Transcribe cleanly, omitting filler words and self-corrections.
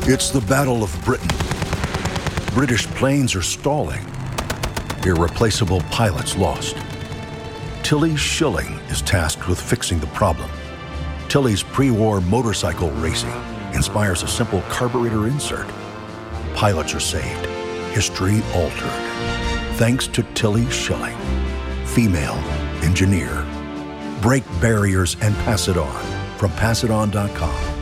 It's the Battle of Britain. British planes are stalling. Irreplaceable pilots lost. Tilly Schilling is tasked with fixing the problem. Tilly's pre-war motorcycle racing inspires a simple carburetor insert. Pilots are saved. History altered. Thanks to Tilly Schilling, female engineer. Break barriers and pass it on from PassItOn.com.